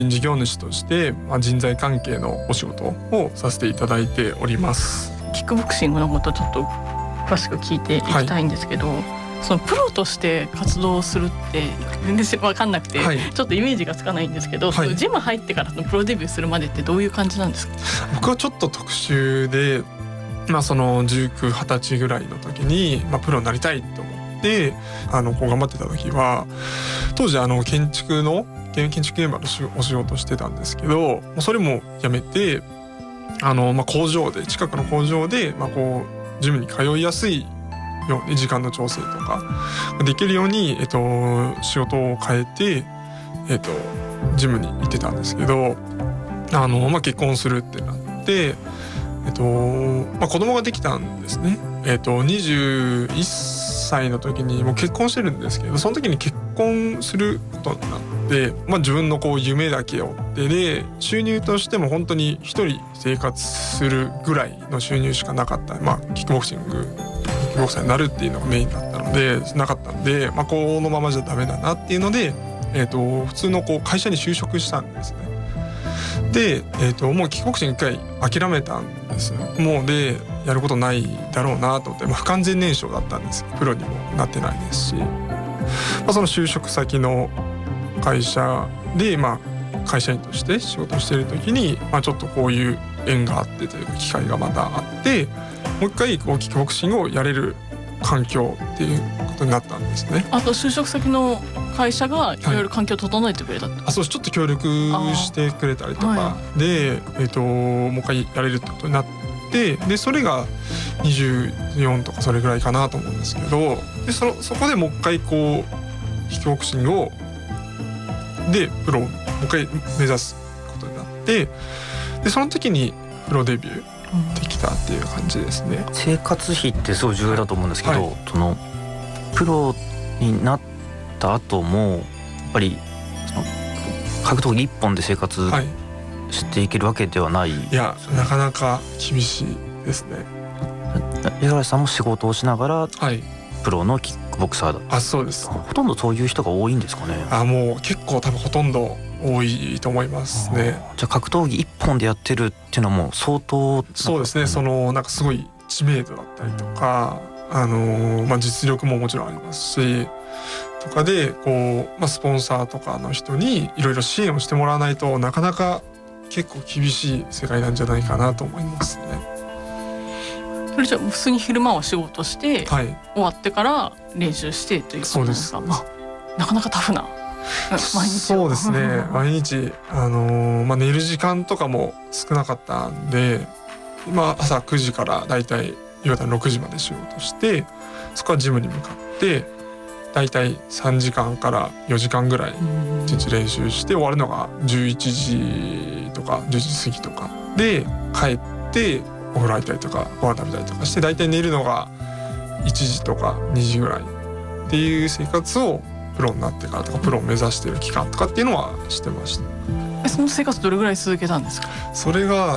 事業主として、人材関係のお仕事をさせていただいております。 キックボクシングのことちょっと詳しく聞いていきたいんですけど、そのプロとして活動するって全然分かんなくて、ちょっとイメージがつかないんですけど、ジム入ってからのプロデビューするまでってどういう感じなんですか？ 僕はちょっと特殊で、その19、20歳ぐらいの時に、プロになりたいと思ってこう頑張ってた時は、当時建築現場のお仕事してたんですけど、それもやめて工場で近くの工場でこうジムに通いやすいように時間の調整とかできるように仕事を変えてジムに行ってたんですけど、結婚するってなって子供ができたんですね。21歳の時にもう結婚してるんですけど、その時に結婚することになって、自分のこう夢だけを追ってで、収入としても本当に一人生活するぐらいの収入しかなかった。キックボクサーになるっていうのがメインだったのでなかったんで、このままじゃダメだなっていうので、普通のこう会社に就職したんですね。で、もうキックボクシング一回諦めたんですよ。もうでやることないだろうなと思って、不完全燃焼だったんです。プロにもなってないですし、その就職先の会社で、会社員として仕事をしている時に、ちょっとこういう縁があってという機会がまたあって、もう一回こうキックボクシングをやれる環境っていうことになったんですね。 あと就職先の会社がいろいろ環境を整えてくれたって、 そう、ちょっと協力してくれたりとかで、もう一回やれるってことになって、でそれが24とかそれぐらいかなと思うんですけど、でそこでもう一回こうキックボクシングをでプロをもう一回目指すことになって、でその時にプロデビューできたっていう感じですね。 生活費ってすごい重要だと思うんですけど、そのプロになった後もやっぱりその格闘技一本で生活していけるわけではない、 いやなかなか厳しいですね。 五十嵐さんも仕事をしながら、プロのキックボクサーだ。 そうです。 ほとんどそういう人が多いんですかね。 もう結構多分ほとんど多いと思いますね。 じゃあ格闘技一本でやってるっていうのはもう相当。 そうですね。なんかすごい知名度だったりとか、実力ももちろんありますしとかでこう、スポンサーとかの人にいろいろ支援をしてもらわないとなかなか結構厳しい世界なんじゃないかなと思いますね。 それじゃ普通に昼間は仕事して、終わってから練習してということですか？なかなかタフな毎日。 そうですね。毎日寝る時間とかも少なかったんで、朝9時からだいたい夕方6時まで仕事して、そこからジムに向かってだいたい3時間から4時間ぐらい1日練習して、終わるのが11時とか10時過ぎとかで、帰ってお風呂入ったりとかご飯食べたりとかして、だいたい寝るのが1時とか2時ぐらいっていう生活をプロになってからとか、プロを目指している期間とかっていうのはしてました。 その生活どれぐらい続けたんですか？ それが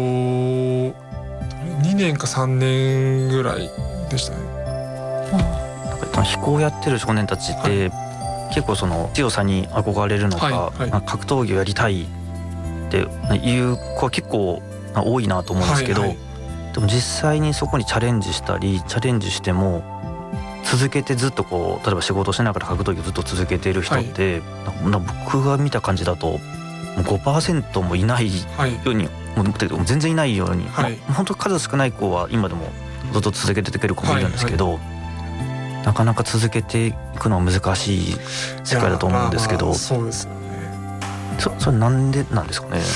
2年か3年ぐらいでしたね。 飛行やってる少年たちって、結構その強さに憧れるのか、格闘技をやりたいっていう子は結構多いなと思うんですけど、でも実際にそこにチャレンジしたり、チャレンジしても続けてずっとこう例えば仕事しながら格闘技をずっと続けている人って、僕が見た感じだともう 5% もいないように、もう全然いないように、本当数少ない子は今でもずっと続けていける子もいるんですけど、なかなか続けていくのは難しい世界だと思うんですけど、 そうですよね。 それなんでなんですかね。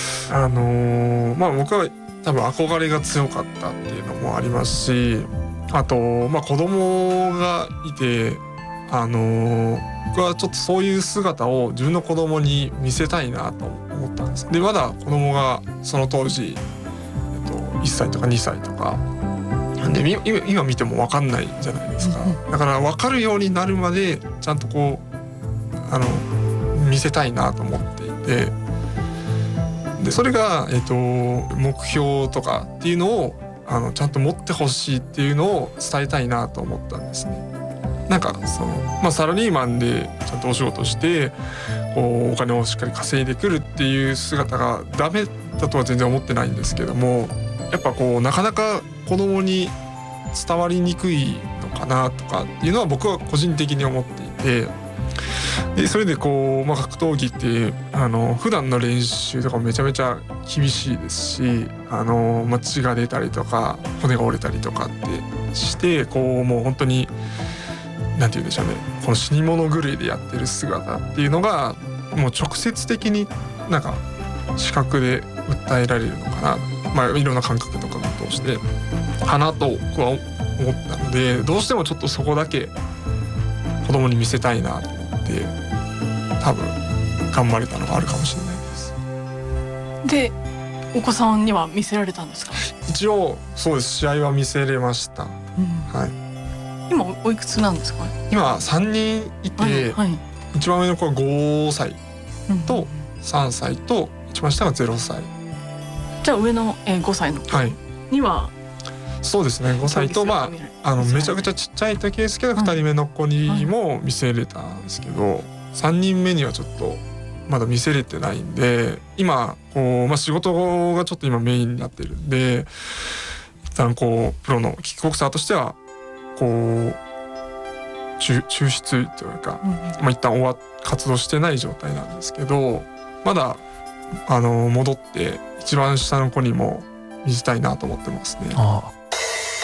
僕は多分憧れが強かったっていうのもありますし、あと子供がいて、僕はちょっとそういう姿を自分の子供に見せたいなと思ったんです。でまだ子供がその当時、1歳とか2歳とかで、今見ても分かんないじゃないですか。だから分かるようになるまでちゃんとこう見せたいなと思っていて、でそれが、目標とかっていうのをちゃんと持ってほしいっていうのを伝えたいなと思ったんですね。 なんかサラリーマンでちゃんとお仕事してこうお金をしっかり稼いでくるっていう姿がダメだとは全然思ってないんですけども、やっぱこうなかなか子供に伝わりにくいのかなとかっていうのは僕は個人的に思っていて、でそれでこう、格闘技って普段の練習とかめちゃめちゃ厳しいですし、血が出たりとか骨が折れたりとかってしてこうもう本当になんて言うんでしょうね、この死に物狂いでやってる姿っていうのがもう直接的になんか視覚で訴えられるのかな、いろんな感覚とかを通してかなと僕は思ったので、どうしてもちょっとそこだけ子供に見せたいなと思って多分頑張れたのがあるかもしれないです。 でお子さんには見せられたんですか？ 一応そうです、試合は見せれました、はい。 今おいくつなんですか？ 今3人いて、一番上の子は5歳と3歳と一番下が0歳。 じゃあ上の5歳の子には、 そうですね、5歳とめちゃくちゃちっちゃい時ですけど2人目の子にも見せれたんですけど、3人目にはちょっとまだ見せれてないんで、今こう、仕事がちょっと今メインになってるんで、一旦こうプロのキックボクサーとしてはこう抽出というか、一旦活動してない状態なんですけど、まだ戻って一番下の子にも見せたいなと思ってますね。